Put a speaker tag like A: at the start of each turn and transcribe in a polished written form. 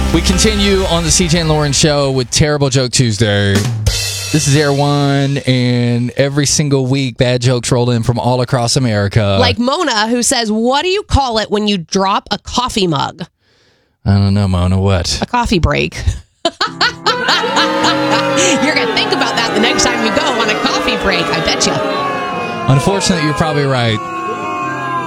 A: We continue on the CJ and Lauren show with Terrible Joke Tuesday. This is Air One, and every single week, bad jokes roll in from all across America.
B: Like Mona, who says, what do you call it when you drop a coffee mug?
A: I don't know, Mona, what?
B: A coffee break. You're going to think about that the next time you go on a coffee break, I bet you.
A: Unfortunately, you're probably right.